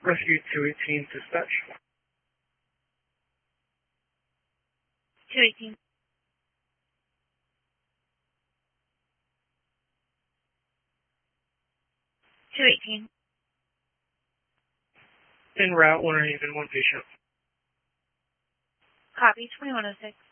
Rescue 218 dispatch. 218. 218. En route, 1 even 1 patient. Copy, 2106.